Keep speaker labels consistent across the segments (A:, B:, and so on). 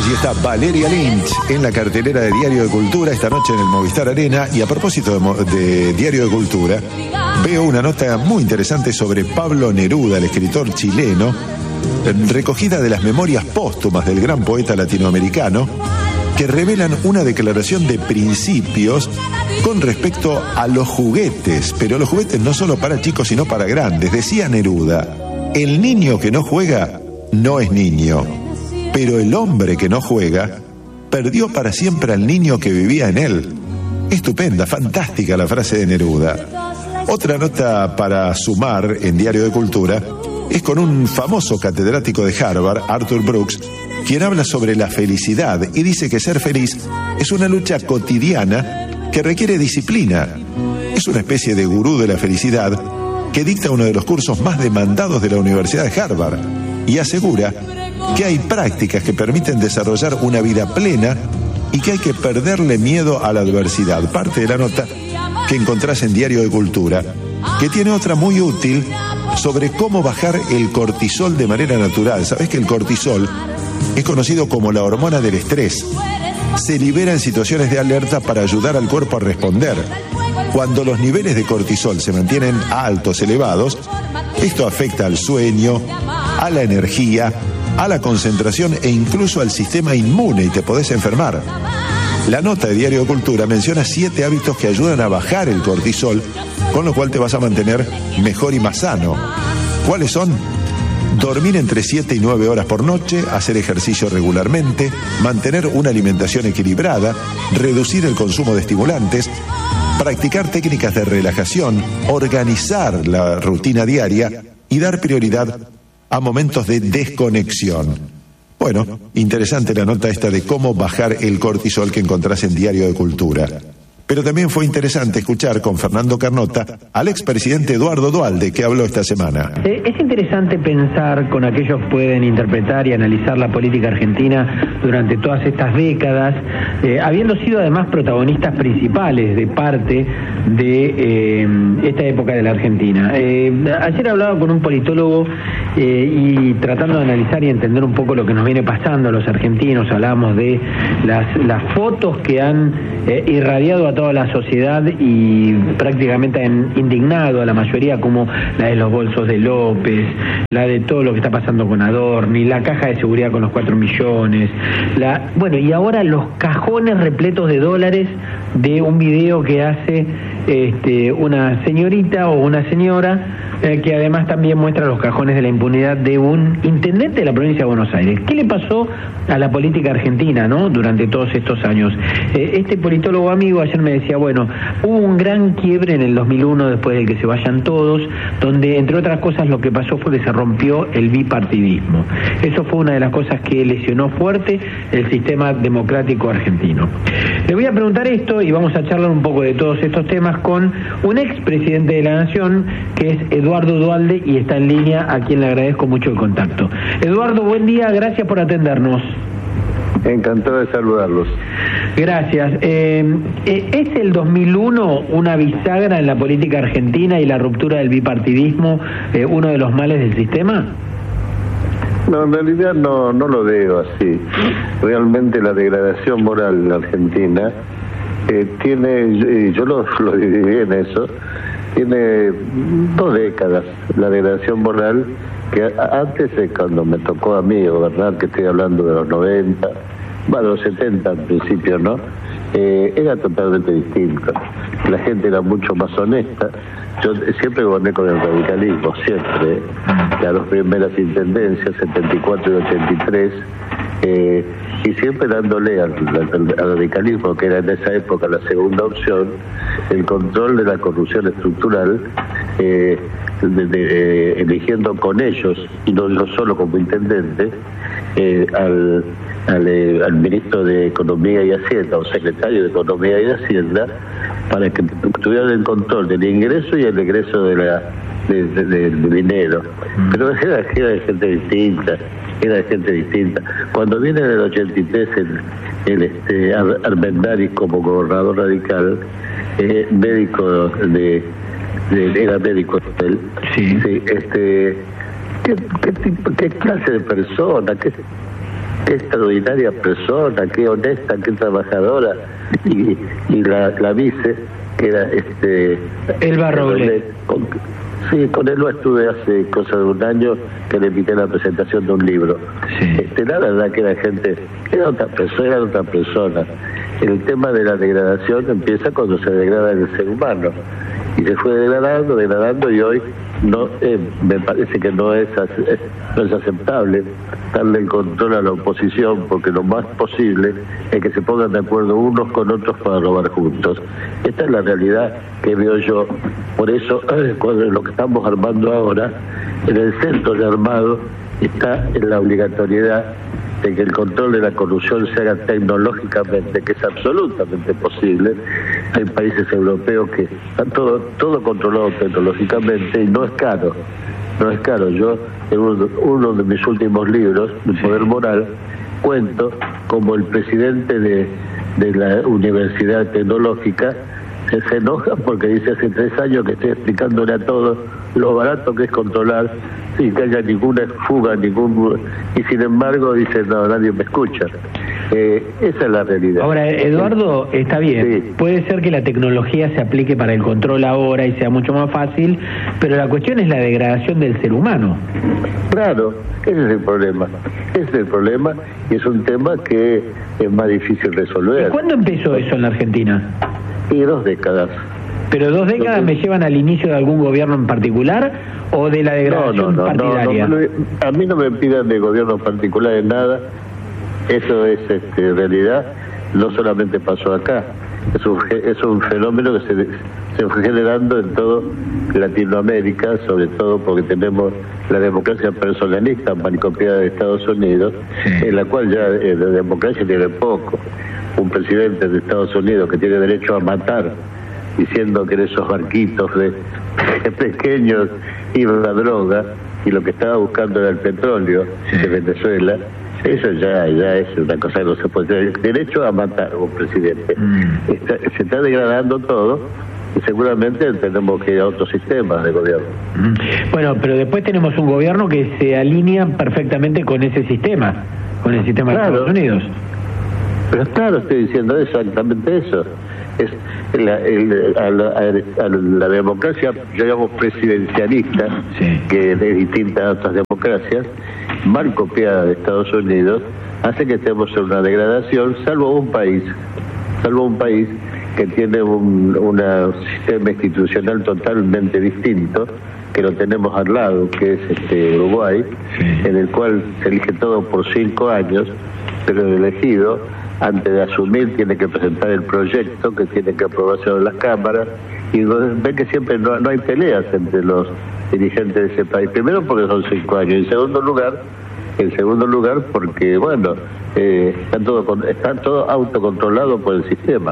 A: Allí está Valeria Lynch en la cartelera de Diario de Cultura esta noche en el Movistar Arena. Y a propósito de Diario de Cultura, veo una nota muy interesante sobre Pablo Neruda, el escritor chileno, recogida de las memorias póstumas del gran poeta latinoamericano, que revelan una declaración de principios con respecto a los juguetes, pero los juguetes no solo para chicos sino para grandes. Decía Neruda: el niño que no juega no es niño, pero el hombre que no juega perdió para siempre al niño que vivía en él. Estupenda, fantástica la frase de Neruda. Otra nota para sumar en Diario de Cultura es con un famoso catedrático de Harvard, Arthur Brooks, quien habla sobre la felicidad y dice que ser feliz es una lucha cotidiana que requiere disciplina. Es una especie de gurú de la felicidad que dicta uno de los cursos más demandados de la Universidad de Harvard y asegura que hay prácticas que permiten desarrollar una vida plena y que hay que perderle miedo a la adversidad. Parte de la nota que encontrás en Diario de Cultura, que tiene otra muy útil sobre cómo bajar el cortisol de manera natural. ¿Sabés que el cortisol es conocido como la hormona del estrés? Se libera en situaciones de alerta para ayudar al cuerpo a responder. Cuando los niveles de cortisol se mantienen altos, elevados, esto afecta al sueño, a la energía, a la concentración e incluso al sistema inmune y te podés enfermar. La nota de Diario de Cultura menciona 7 hábitos que ayudan a bajar el cortisol, con lo cual te vas a mantener mejor y más sano. ¿Cuáles son? Dormir entre 7 y 9 horas por noche, hacer ejercicio regularmente, mantener una alimentación equilibrada, reducir el consumo de estimulantes, practicar técnicas de relajación, organizar la rutina diaria y dar prioridad a momentos de desconexión. Bueno, interesante la nota esta de cómo bajar el cortisol que encontrás en Diario de Cultura. Pero también fue interesante escuchar con Fernando Carnota al expresidente Eduardo Duhalde, que habló esta semana.
B: Es interesante pensar con aquellos que pueden interpretar y analizar la política argentina durante todas estas décadas, habiendo sido además protagonistas principales de parte de esta época de la Argentina. Ayer hablaba con un politólogo y tratando de analizar y entender un poco lo que nos viene pasando a los argentinos. Hablábamos de las fotos que han irradiado a toda la sociedad y prácticamente han indignado a la mayoría, como la de los bolsos de López, la de todo lo que está pasando con Adorni, la caja de seguridad con los 4 millones, y ahora los cajones repletos de dólares de un video que hace una señorita o una señora que además también muestra los cajones de la impunidad de un intendente de la provincia de Buenos Aires. ¿Qué le pasó a la política argentina, no, durante todos estos años? Este politólogo amigo ayer me decía, bueno, hubo un gran quiebre en el 2001 después de que se vayan todos, donde entre otras cosas lo que pasó fue que se rompió el bipartidismo. Eso fue una de las cosas que lesionó fuerte el sistema democrático argentino. Le voy a preguntar esto y vamos a charlar un poco de todos estos temas con un expresidente de la Nación, que es Eduardo Duhalde, y está en línea, a quien le agradezco mucho el contacto. Eduardo, buen día, gracias por atendernos.
C: Encantado de saludarlos.
B: Gracias. ¿Es el 2001 una bisagra en la política argentina y la ruptura del bipartidismo uno de los males del sistema?
C: No, en realidad no lo veo así. Realmente la degradación moral en la Argentina tiene, yo lo dividí en eso, tiene 2 décadas la degradación moral, que antes, cuando me tocó a mí gobernar, que estoy hablando de los 90, los 70 al principio, ¿no? Era totalmente distinto. La gente era mucho más honesta. Yo siempre goberné con el radicalismo, siempre. Las 2 primeras intendencias, 74 y 83, y siempre dándole al radicalismo, que era en esa época la segunda opción, el control de la corrupción estructural, eligiendo con ellos, y no solo como intendente, al ministro de Economía y Hacienda, o secretario de Economía y de Hacienda, para que tuvieran el control del ingreso y el egreso del dinero. Pero era gente distinta. Cuando viene en el 83 el Armendáriz como gobernador radical, médico era médico él. Sí. ¿Qué clase de persona? qué extraordinaria persona, qué honesta, qué trabajadora, y la vice, que era
B: Elba Robles.
C: Sí, con él lo estuve hace cosa de un año, que le invité a la presentación de un libro.
B: Sí.
C: La verdad que la gente era otra persona. El tema de la degradación empieza cuando se degrada el ser humano, y se fue degradando, y hoy no me parece que no es aceptable darle el control a la oposición, porque lo más posible es que se pongan de acuerdo unos con otros para robar juntos. Esta es la realidad que veo yo. Por eso, cuando lo que estamos armando ahora, en el centro de armado está en la obligatoriedad de que el control de la corrupción se haga tecnológicamente, que es absolutamente posible. Hay países europeos que están todo controlado tecnológicamente, y no es caro. Yo, en uno de mis últimos libros, El Poder Moral, cuento como el presidente de la Universidad Tecnológica se enoja porque dice: hace 3 años que estoy explicándole a todos lo barato que es controlar, sin que haya ninguna fuga, y sin embargo dice: no, nadie me escucha. Esa es la realidad.
B: Ahora, Eduardo, está bien, sí. Puede ser que la tecnología se aplique para el control ahora y sea mucho más fácil, pero la cuestión es la degradación del ser humano.
C: Claro, ese es el problema, y es un tema que es más difícil resolver.
B: ¿Y cuándo empezó eso en la Argentina?
C: Y 2 décadas.
B: ¿Pero 2 décadas me llevan al inicio de algún gobierno en particular o de la degradación partidaria?
C: No, a mí no me pidan de gobierno particular en nada. Eso es en realidad, no solamente pasó acá, es un fenómeno que se fue generando en todo Latinoamérica, sobre todo porque tenemos la democracia personalista manicopiada de Estados Unidos, en la cual ya la democracia tiene poco. Un presidente de Estados Unidos que tiene derecho a matar, diciendo que en esos barquitos de pequeños iba la droga, y lo que estaba buscando era el petróleo de Venezuela. Eso ya es una cosa que no se puede tener derecho a matar a un presidente. Se está degradando todo, y seguramente tenemos que ir a otros sistemas de gobierno.
B: Bueno, pero después tenemos un gobierno que se alinea perfectamente con ese sistema, con el sistema de Estados Unidos.
C: Pero claro, estoy diciendo exactamente eso. Es la democracia, digamos, presidencialista, que es distinta a otras democracias, mal copiada de Estados Unidos, hace que estemos en una degradación, salvo un país que tiene un sistema institucional totalmente distinto, que lo tenemos al lado, que es Uruguay, en el cual se elige todo por 5 años, pero el elegido, antes de asumir, tiene que presentar el proyecto, que tiene que aprobarse en las cámaras, y ven que siempre no hay peleas entre los dirigentes de ese país. Primero porque son 5 años, y en segundo lugar porque, bueno, está todo autocontrolado por el sistema.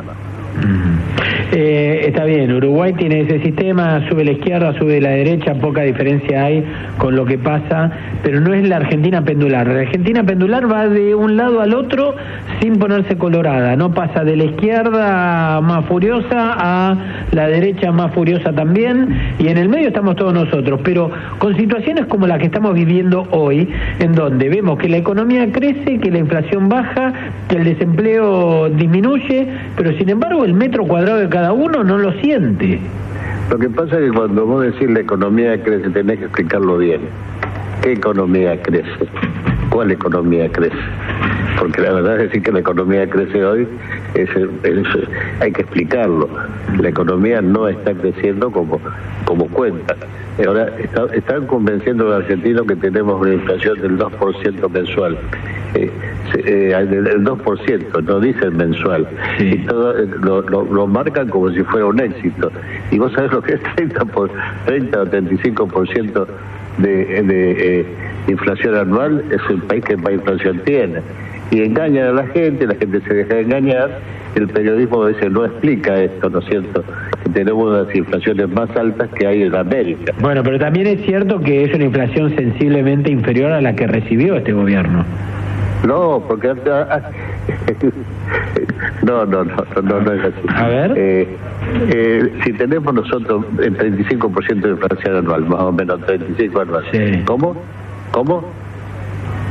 B: Está bien, Uruguay tiene ese sistema, sube la izquierda, sube la derecha, poca diferencia hay con lo que pasa, pero no es la Argentina pendular. La Argentina pendular va de un lado al otro sin ponerse colorada, no pasa de la izquierda más furiosa a la derecha más furiosa también, y en el medio estamos todos nosotros, pero con situaciones como la que estamos viviendo hoy, en donde vemos que la economía crece, que la inflación baja, que el desempleo disminuye, pero sin embargo el metro cuadrado de cada uno no lo siente.
C: Lo que pasa es que cuando vos decís la economía crece, tenés que explicarlo bien. ¿Qué economía crece? ¿Cuál economía crece? Porque la verdad es decir que la economía crece hoy, hay que explicarlo. La economía no está creciendo como cuenta. Ahora están convenciendo a los argentinos que tenemos una inflación del 2% mensual. El 2%, no dicen mensual. Y todo lo marcan como si fuera un éxito. Y vos sabés lo que es 30 o 35% de inflación anual, es el país que más inflación tiene. Y engañan a la gente se deja engañar. El periodismo a veces no explica esto, ¿no es cierto? Que tenemos las inflaciones más altas que hay en América.
B: Bueno, pero también es cierto que es una inflación sensiblemente inferior a la que recibió este gobierno.
C: No, porque no es así.
B: A ver.
C: Si tenemos nosotros el 35% de inflación anual, más o menos 35 anual.
B: Sí.
C: ¿Cómo?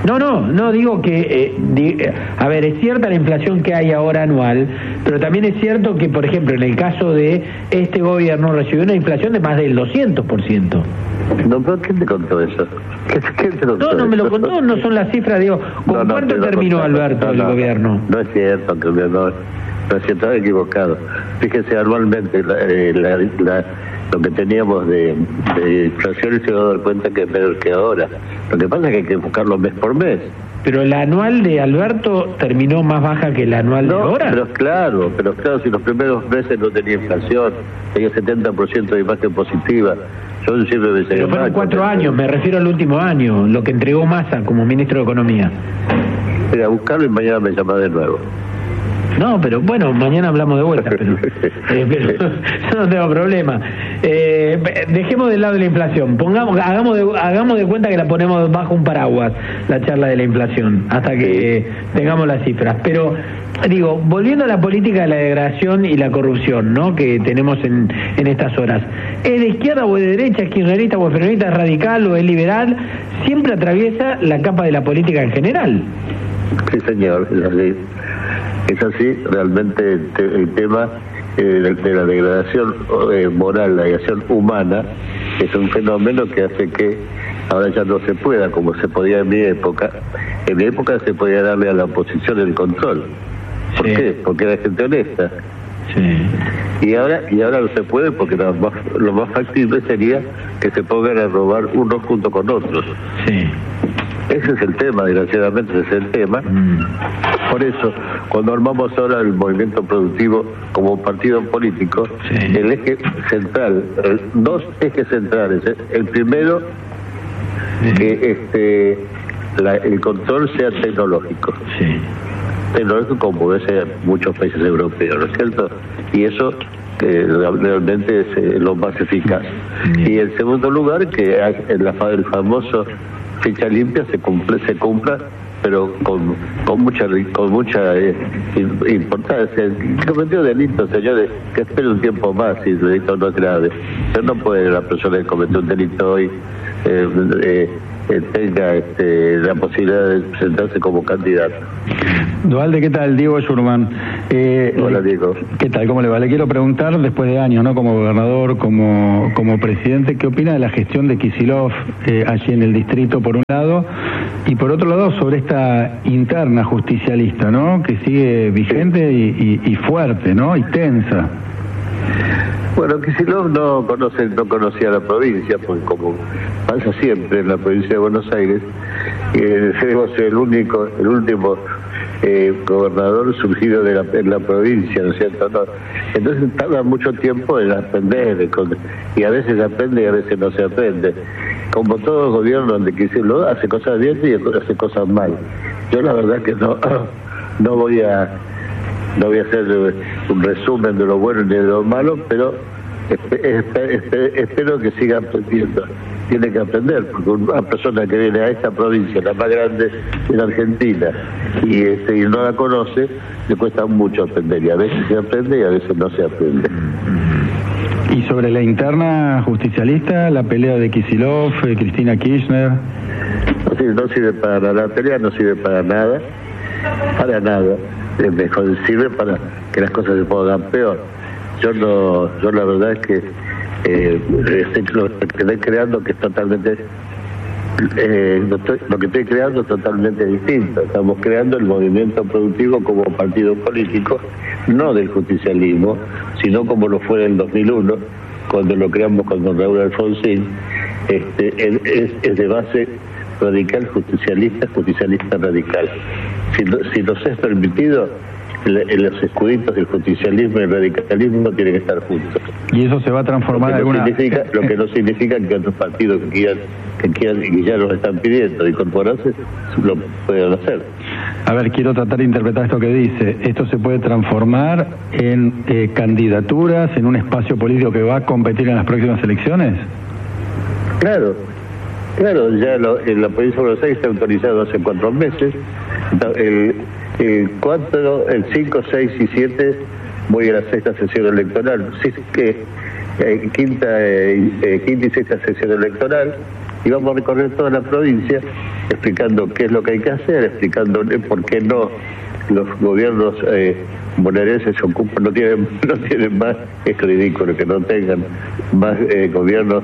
B: No, digo que, a ver, es cierta la inflación que hay ahora anual, pero también es cierto que, por ejemplo, en el caso de este gobierno recibió una inflación de más del 200%.
C: No, pero ¿quién te contó eso? ¿Quién te lo contó?
B: No me lo contó, no son las cifras, digo, ¿con cuánto terminó Alberto el gobierno?
C: No es cierto, que no es cierto, está equivocado. Fíjese, anualmente lo que teníamos de inflación y se va a dar cuenta que es menor que ahora. Lo que pasa es que hay que buscarlo mes por mes.
B: Pero la anual de Alberto terminó más baja que la anual de ahora.
C: Pero claro, si los primeros meses no tenía inflación, tenía 70% de imagen positiva. Yo siempre me
B: Pero fueron 4 años, me refiero al último año, lo que entregó Massa como ministro de Economía.
C: Mira, buscarlo y mañana me llama de nuevo.
B: No, pero bueno, mañana hablamos de vuelta, pero no tengo problema. Dejemos de lado la inflación, hagamos de cuenta que la ponemos bajo un paraguas, la charla de la inflación, hasta que tengamos las cifras. Pero digo, volviendo a la política de la degradación y la corrupción, ¿no?, que tenemos en estas horas, ¿es de izquierda o de derecha, es kirchnerista o es peronista, es radical o es liberal? Siempre atraviesa la capa de la política en general.
C: Sí, señor, es así. Es así, realmente el tema de la degradación moral, la degradación humana, es un fenómeno que hace que ahora ya no se pueda, como se podía en mi época. En mi época se podía darle a la oposición el control. ¿Por qué? Porque era gente honesta. Sí. Y ahora no se puede, porque lo más factible sería que se pongan a robar unos junto con otros. Sí. Ese es el tema, desgraciadamente ese es el tema. Por eso, cuando armamos ahora el movimiento productivo como partido político, el eje central, 2 ejes centrales. El primero, que el control sea tecnológico. Tecnológico como debe ser muchos países europeos, ¿no es cierto? Y eso realmente es lo más eficaz. Y en segundo lugar, que el famoso ficha limpia se cumpla, pero con mucha importancia. El cometido delito, señores, que espere un tiempo más si el delito no es grave. Pero no puede la persona que cometió un delito hoy tenga la posibilidad de presentarse como candidato.
D: Duhalde, ¿qué tal? Diego Schurman.
C: Hola, Diego.
D: ¿Qué tal? ¿Cómo le va? Le quiero preguntar, después de años, ¿no?, como gobernador, como presidente, ¿qué opina de la gestión de Kicillof allí en el distrito, por un lado, y por otro lado, sobre esta interna justicialista, ¿no?, que sigue vigente y fuerte, ¿no?, y tensa?
C: Bueno, Kicillof no conocía la provincia, porque como pasa siempre en la provincia de Buenos Aires, tenemos el último gobernador surgido en la provincia, ¿no es cierto? No. Entonces tarda mucho tiempo en aprender, y a veces aprende y a veces no se aprende. Como todo gobierno donde Kicillof hace cosas bien y hace cosas mal. Yo la verdad que no voy a hacer un resumen de lo bueno ni de lo malo, pero espero que siga aprendiendo. Tiene que aprender, porque una persona que viene a esta provincia, la más grande de la Argentina, y no la conoce, le cuesta mucho aprender, y a veces se aprende y a veces no se aprende.
D: Y sobre la interna justicialista, la pelea de Kicillof, Cristina Kirchner.
C: No sirve para nada, la pelea no sirve para nada, mejor sirve para que las cosas se pongan peor. Yo la verdad es que lo que estoy creando que es totalmente lo que estoy creando es totalmente distinto. Estamos creando el movimiento productivo como partido político, no del justicialismo, sino como lo fue en el 2001, cuando lo creamos con don Raúl Alfonsín. Es de base radical, justicialista radical. Si nos es permitido, los escuditos del justicialismo y el radicalismo tienen que estar juntos.
D: Y eso se va a transformar en alguna...
C: Lo que no significa que otros partidos que quieran y que ya nos están pidiendo incorporarse lo puedan hacer.
D: A ver, quiero tratar de interpretar esto que dice. ¿Esto se puede transformar en candidaturas, en un espacio político que va a competir en las próximas elecciones?
C: Claro, ya en la provincia de Buenos Aires está autorizado hace 4 meses. El 5, 6 y 7 voy a la 6ª sesión electoral. Sí, que quinta y 6ª sesión electoral, y vamos a recorrer toda la provincia explicando qué es lo que hay que hacer, explicándole por qué no los gobiernos bonaerenses se ocupan, no tienen más, es ridículo que no tengan más gobiernos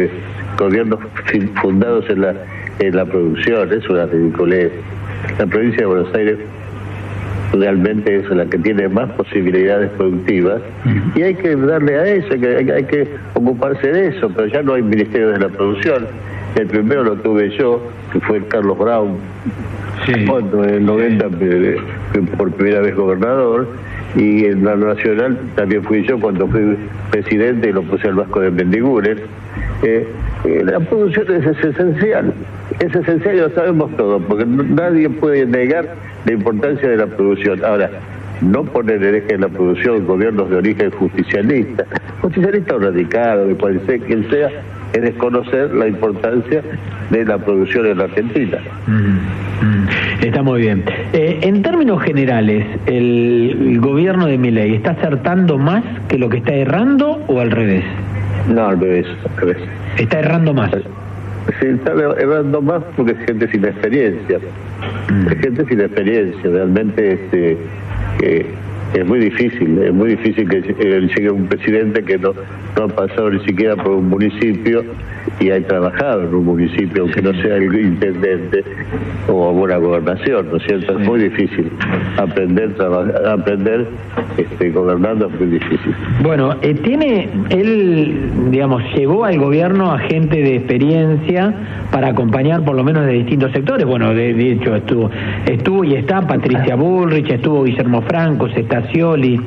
C: fundados en la producción, es una ridiculez. La provincia de Buenos Aires realmente es la que tiene más posibilidades productivas y hay que darle a eso, hay que ocuparse de eso, pero ya no hay ministerio de la producción. El primero lo tuve yo, que fue Carlos Brown, cuando en el 90 por primera vez gobernador, y en la nacional también fui yo cuando fui presidente y lo puse al Vasco de Mendiguren. La producción es esencial, y lo sabemos todos, porque nadie puede negar la importancia de la producción. Ahora, no poner el eje en la producción gobiernos de origen justicialista o radical, o de cual sea quien sea, es desconocer la importancia de la producción en la Argentina.
B: Está muy bien. En términos generales, ¿el gobierno de Milei está acertando más que lo que está errando o al revés?
C: No, al revés.
B: ¿Está errando más?
C: Sí, está errando más porque es gente sin experiencia. Es gente sin experiencia, realmente es muy difícil que llegue un presidente que no ha pasado ni siquiera por un municipio y ha trabajado en un municipio, aunque no sea el intendente o una gobernación, ¿no es cierto? Es muy difícil aprender gobernando, es muy difícil.
B: Bueno, llevó al gobierno a gente de experiencia para acompañar por lo menos de distintos sectores. Bueno, de hecho estuvo y está Patricia Bullrich, estuvo Guillermo Franco, Scioli.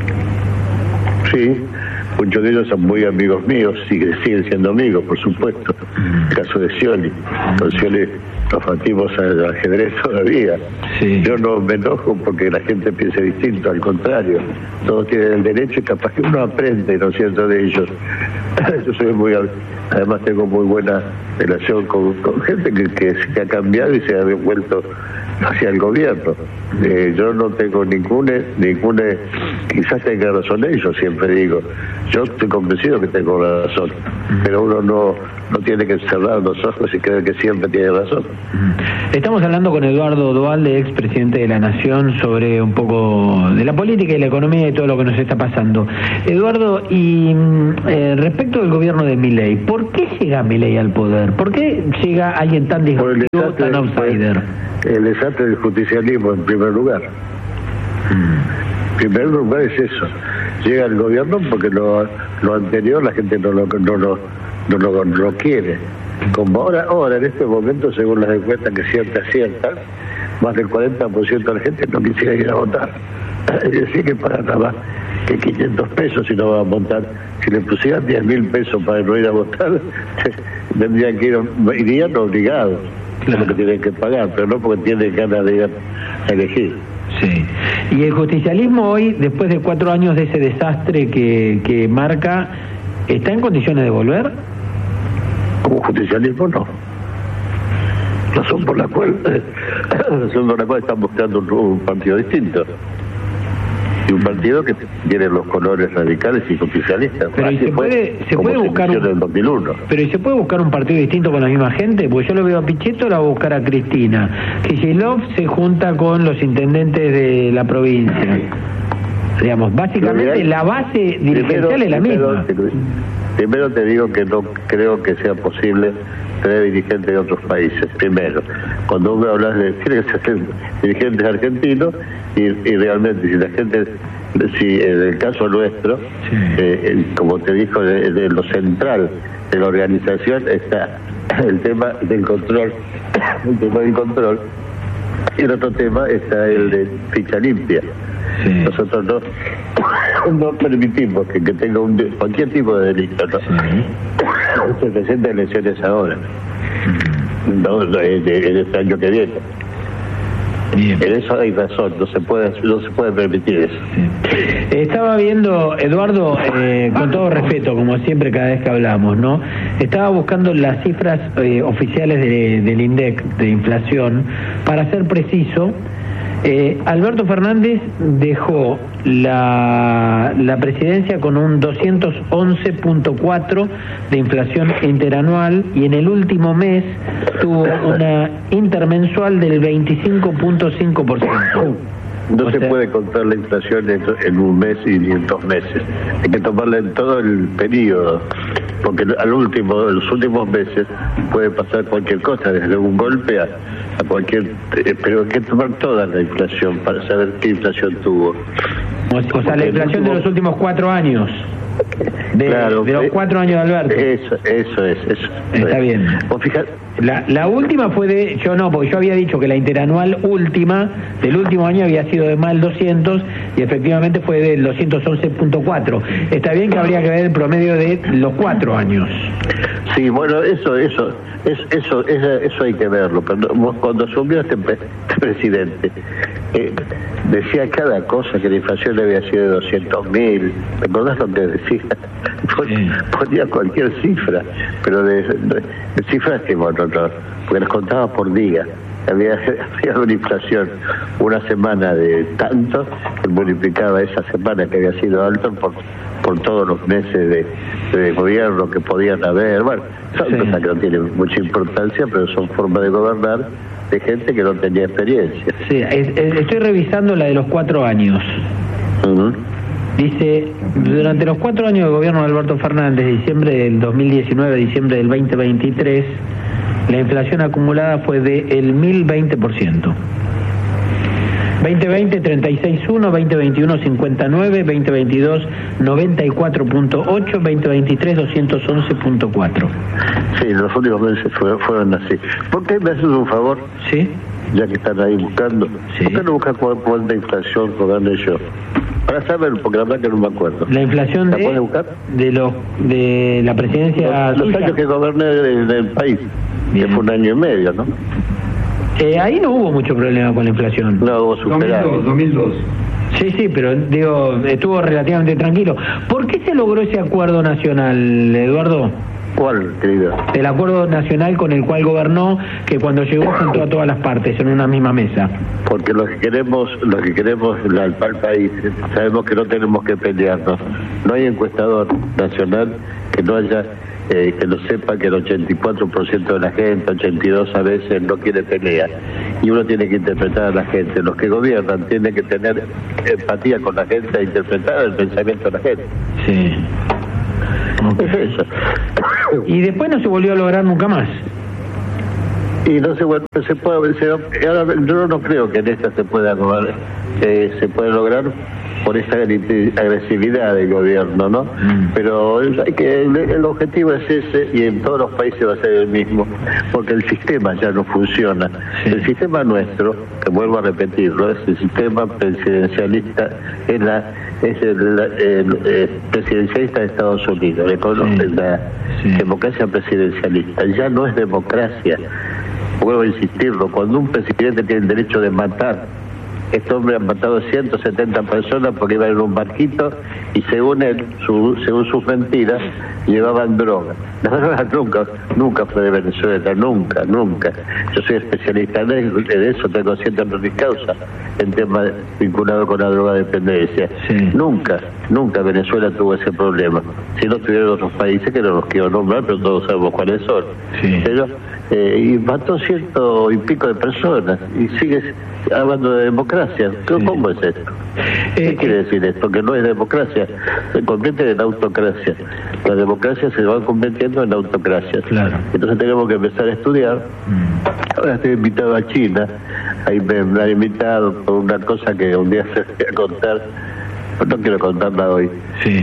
C: Sí, muchos de ellos son muy amigos míos, siguen siendo amigos, por supuesto. El caso de Scioli, con Scioli nos batimos al ajedrez todavía. Sí. Yo no me enojo porque la gente piense distinto, al contrario, todos tienen el derecho y capaz que uno aprende, ¿no es cierto?, de ellos. Yo soy además tengo muy buena relación con gente que ha cambiado y se ha vuelto hacia el gobierno. Yo no tengo ninguna, quizás tenga razón ellos, siempre digo. Yo estoy convencido que tengo razón, pero uno no tiene que cerrar los ojos y creer que siempre tiene razón.
B: Estamos hablando con Eduardo Duhalde, expresidente de la Nación, sobre un poco de la política y la economía y todo lo que nos está pasando. Eduardo, y respecto del gobierno de Milei, ¿por qué llega Milei al poder? ¿Por qué llega alguien tan disruptivo, tan outsider?
C: El desastre del justicialismo, en primer lugar. En primer lugar es eso. Llega el gobierno porque lo anterior la gente no lo quiere. Como ahora en este momento, según las encuestas que siempre aciertan, más del 40% de la gente no quisiera ir a votar. Es decir, que para nada más que 500 pesos si no va a votar. Si le pusieran 10.000 pesos para no ir a votar, tendrían que irían obligados. Claro. Es lo que tienen que pagar, pero no porque tienen ganas de ir a elegir.
B: Sí. ¿Y el justicialismo hoy, después de 4 años de ese desastre que marca, está en condiciones de volver?
C: Como justicialismo no. Razón por la cual están buscando un partido distinto. Y un partido que tiene los colores radicales y justicialistas.
B: Pero se puede buscar un partido distinto con la misma gente, porque yo lo veo a Pichetto, la va a buscar a Cristina. Kicillof se junta con los intendentes de la provincia. Digamos, básicamente la base dirigencial es la misma.
C: Primero te digo que no creo que sea posible tener dirigentes de otros países. Primero, cuando uno habla tiene que ser dirigentes argentinos y realmente si en el caso nuestro, como te dijo, de lo central de la organización está el tema del control, y el otro tema está el de ficha limpia. Sí. Nosotros no permitimos que tenga cualquier tipo de delito, ¿no? Sí. Se presenta elecciones ahora, en este año que viene. Bien. En eso hay razón, no se puede permitir eso.
B: Sí. Estaba viendo, Eduardo, con todo respeto, como siempre cada vez que hablamos, ¿no? Estaba buscando las cifras oficiales del INDEC de inflación, para ser preciso. Alberto Fernández dejó la presidencia con un 211.4 de inflación interanual y en el último mes tuvo una intermensual del 25.5%.
C: No se puede contar la inflación en un mes y ni en 2 meses. Hay que tomarla en todo el periodo, porque en los últimos meses puede pasar cualquier cosa, desde un golpe a cualquier... pero hay que tomar toda la inflación para saber qué inflación tuvo.
B: O sea, la inflación de los últimos 4 años.
C: Claro,
B: de los 4 años de Alberto.
C: Eso.
B: Está bien.
C: Vos fijate,
B: la última fue porque yo había dicho que la interanual última del último año había sido de más del 200 y efectivamente fue del 211.4. Está bien que habría que ver el promedio de los 4 años.
C: Sí, bueno, eso hay que verlo. Pero cuando asumió este presidente, decía cada cosa, que la inflación había sido de 200.000. ¿Recordás lo que decía? Ponía cualquier cifra, pero de cifras que, bueno, porque las contaba por día. Había una inflación una semana de tanto, que multiplicaba esa semana que había sido alta por todos los meses de gobierno que podían haber. Bueno, son cosas que no tienen mucha importancia, pero son formas de gobernar de gente que no tenía experiencia.
B: Sí, estoy revisando la de los 4 años. Dice, durante los 4 años de gobierno de Alberto Fernández, diciembre del 2019 a diciembre del 2023, la inflación acumulada fue del 1020%. 2020 36.1, 2021 59, 2022 94.8, 2023 211.4.
C: Sí, los últimos meses fueron así. ¿Por qué me haces un favor?
B: Sí.
C: Ya que están ahí buscando.
B: Sí.
C: ¿Por qué no buscas cuánta inflación cobrarle yo? Para saber, porque la verdad que no me acuerdo.
B: La inflación
C: ¿La puedes buscar?
B: de la presidencia
C: los años que goberné del país. Bien. Que fue 1 año y medio, ¿no?
B: Ahí no hubo mucho problema con la inflación.
C: No hubo superado.
D: 2002.
B: Sí, pero digo, estuvo relativamente tranquilo. ¿Por qué se logró ese acuerdo nacional, Eduardo?
C: ¿Cuál, querido?
B: El acuerdo nacional con el cual gobernó, que cuando llegó juntó a todas las partes en una misma mesa.
C: Porque lo que queremos al país, sabemos que no tenemos que pelearnos. No hay encuestador nacional que no haya, que lo sepa, que el 84% de la gente, 82% a veces no quiere pelear. Y uno tiene que interpretar a la gente. Los que gobiernan tienen que tener empatía con la gente e interpretar el pensamiento de la gente.
B: Sí. Okay.
C: Es eso.
B: Y después no se volvió a lograr nunca más.
C: Y no se puede, ahora yo no creo que en esta se pueda lograr por esta agresividad del gobierno, ¿no? Pero hay que el objetivo es ese, y en todos los países va a ser el mismo, porque el sistema ya no funciona. Sí. El sistema nuestro, que vuelvo a repetirlo, es el sistema presidencialista, es el presidencialista de Estados Unidos, la democracia presidencialista. Ya no es democracia. Vuelvo a insistirlo, cuando un presidente tiene el derecho de matar, este hombre ha matado 170 personas porque iban en un barquito y según él, según sus mentiras, llevaban droga. La droga nunca fue de Venezuela, nunca. Yo soy especialista en eso, tengo 7 honoris causa en temas vinculados con la drogadependencia. Sí. Nunca Venezuela tuvo ese problema. Si no tuvieron otros países que no los quiero nombrar, pero todos sabemos cuáles son. Sí. Pero, y mató 100 y pico de personas y sigues hablando de democracia. ¿Cómo es esto? ¿Qué quiere decir esto? Que no es democracia, se convierte en autocracia. La democracia se va convirtiendo en autocracia. Claro. Entonces tenemos que empezar a estudiar. Ahora estoy invitado a China, ahí me han invitado por una cosa que un día se voy a contar, no quiero contarla hoy. Sí.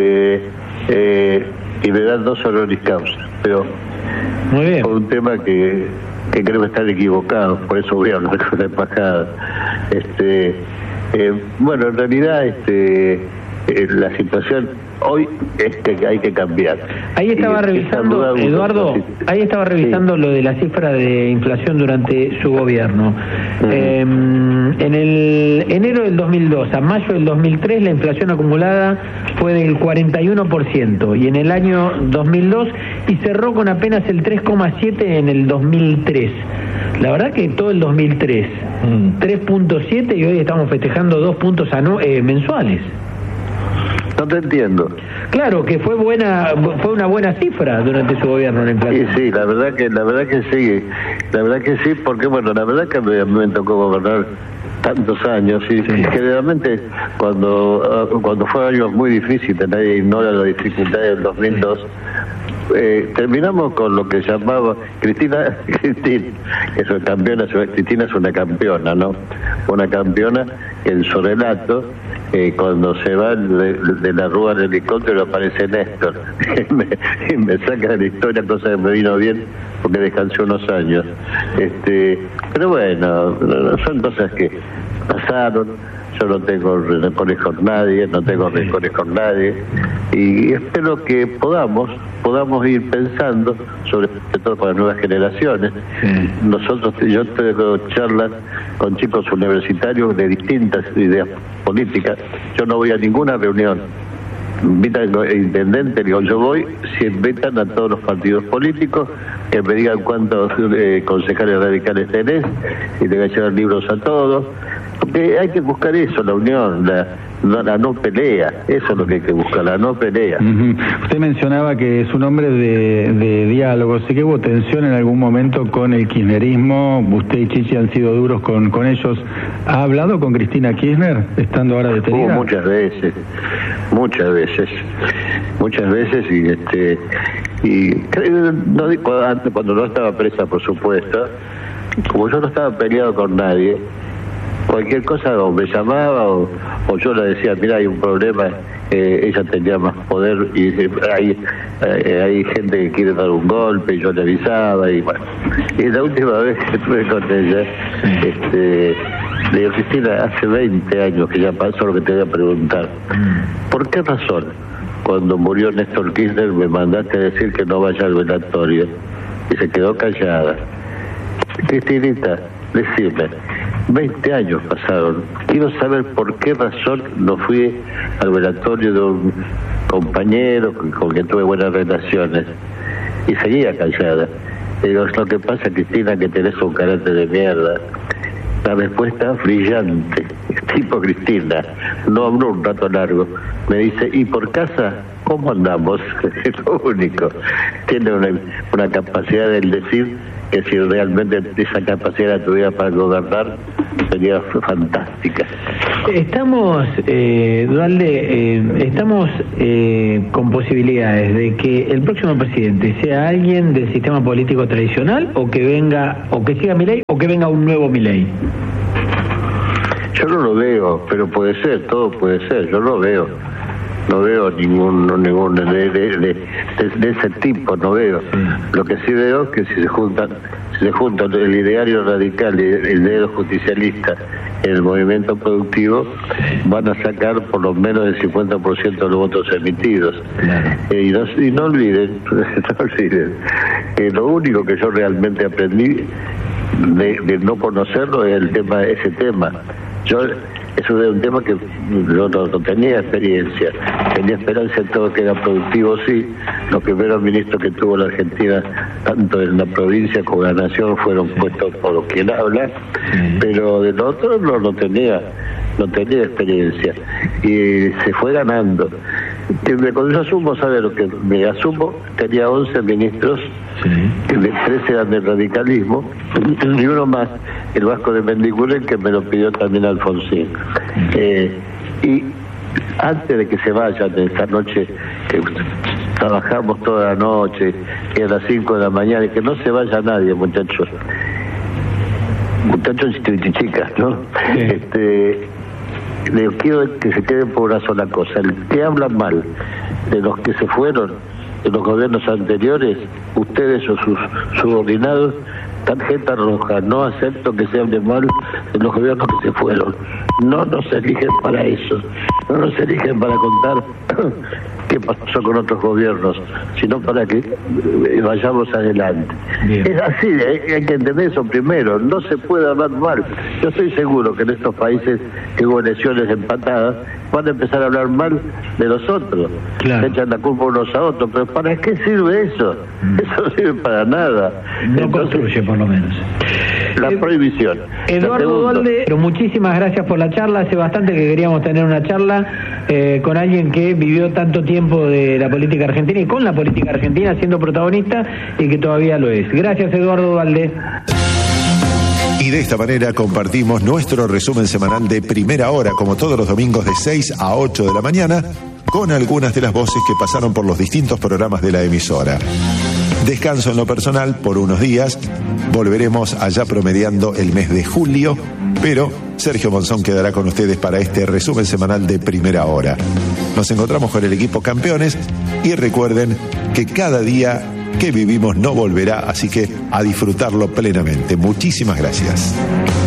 C: Y me dan 2 honoris causa, pero muy bien, por un tema que creo que están equivocados, por eso voy a hablar con la embajada. Bueno, en realidad la situación hoy es que hay que cambiar.
B: Ahí estaba revisando, Eduardo, lo de la cifra de inflación durante su gobierno. En el enero del 2002 a mayo del 2003 la inflación acumulada fue del 41% y en el año 2002 y cerró con apenas el 3,7 en el 2003. La verdad que todo el 2003, 3.7 y hoy estamos festejando 2 puntos mensuales.
C: No te entiendo.
B: Claro, que fue una buena cifra durante su gobierno la inflación.
C: Sí, la verdad que sí, porque bueno, la verdad que me tocó gobernar tantos años y generalmente cuando fue años muy difíciles, nadie ignora las dificultades del 2002. Terminamos con lo que llamaba Cristina es una campeona. Cristina es una campeona, ¿no? Una campeona en su relato, cuando se va de la rúa del helicóptero aparece Néstor y me saca de la historia, cosa que me vino bien porque descansé unos años. Pero bueno, son cosas que pasaron. Yo no tengo rencores con nadie, y espero que podamos ir pensando, sobre todo para las nuevas generaciones. Yo tengo charlas con chicos universitarios de distintas ideas políticas. Yo no voy a ninguna reunión. Invitan al intendente, digo, yo voy, si invitan a todos los partidos políticos, que me digan cuántos concejales radicales tenés, y le voy a llevar libros a todos, porque hay que buscar eso, la unión, la no pelea, eso es lo que hay que buscar, la no pelea.
D: Usted mencionaba que es un hombre de diálogo, ¿sí que hubo tensión en algún momento con el kirchnerismo? Usted y Chichi han sido duros con ellos. ¿Ha hablado con Cristina Kirchner, estando ahora detenida?
C: Muchas veces, no digo antes, cuando no estaba presa, por supuesto, como yo no estaba peleado con nadie, cualquier cosa o me llamaba o yo le decía, mira, hay un problema, ella tenía más poder y hay gente que quiere dar un golpe, y yo le avisaba, y bueno, y la última vez que estuve con ella, le digo, Cristina, hace 20 años que ya pasó, lo que te voy a preguntar, ¿por qué razón cuando murió Néstor Kirchner me mandaste a decir que no vaya al velatorio? Y se quedó callada. Cristinita, decime, 20 años pasaron, quiero saber por qué razón no fui al velatorio de un compañero con quien tuve buenas relaciones, y seguía callada. Le digo, lo que pasa, Cristina, que tenés un carácter de mierda. La respuesta brillante, tipo Cristina, no habló un rato largo, me dice, ¿y por casa cómo andamos? Es lo único. Tiene una capacidad del decir que si realmente esa capacidad la tuviera para gobernar, sería fantástica.
B: Estamos, Duhalde, con posibilidades de que el próximo presidente sea alguien del sistema político tradicional, o que siga Milei, o que venga un nuevo Milei.
C: Yo no lo veo, pero puede ser, todo puede ser, yo no veo ningún de ese tipo, no veo. Lo que sí veo es que si se juntan el ideario radical y el ideario justicialista en el movimiento productivo, van a sacar por lo menos el 50% de los votos emitidos. Y no olviden que lo único que yo realmente aprendí de no conocerlo es ese tema. Eso es un tema que yo no tenía experiencia. Tenía experiencia en todo que era productivo, sí. Los primeros ministros que tuvo la Argentina, tanto en la provincia como en la nación, fueron puestos por quien habla, pero del otro no tenía experiencia. Y se fue ganando. Cuando yo asumo, ¿sabe lo que me asumo? Tenía 11 ministros, que de 13 eran del radicalismo, y uno más, el Vasco de Mendiguren, que me lo pidió también Alfonsín. Y antes de que se vayan de esta noche, que trabajamos toda la noche, que a las 5 de la mañana, y que no se vaya nadie, muchachos y chicas, ¿no? Les quiero que se queden por una sola cosa. El que hablan mal de los que se fueron de los gobiernos anteriores, ustedes o sus subordinados, tarjeta roja. No acepto que se hable mal de los gobiernos que se fueron. No nos eligen para eso. No nos eligen para contar qué pasó con otros gobiernos, sino para que vayamos adelante.
B: Bien.
C: Es así, hay que entender eso primero, no se puede hablar mal. Yo estoy seguro que en estos países que hubo elecciones empatadas, van a empezar a hablar mal de los otros,
B: Claro.
C: se echan la culpa unos a otros, pero ¿para qué sirve eso? Eso no sirve para nada.
B: No
C: Entonces,
B: construye, por lo menos.
C: la prohibición.
B: Eduardo
C: Lo segundo,
B: Duhalde, pero muchísimas gracias por la charla. Hace bastante que queríamos tener una charla con alguien que vivió tanto tiempo de la política argentina y con la política argentina siendo protagonista y que todavía lo es. Gracias, Eduardo Duhalde.
A: Y de esta manera compartimos nuestro resumen semanal de Primera Hora, como todos los domingos de 6 a 8 de la mañana, con algunas de las voces que pasaron por los distintos programas de la emisora. Descanso en lo personal por unos días, volveremos allá promediando el mes de julio, pero Sergio Monzón quedará con ustedes para este resumen semanal de Primera Hora. Nos encontramos con el equipo campeones y recuerden que cada día que vivimos no volverá, así que a disfrutarlo plenamente. Muchísimas gracias.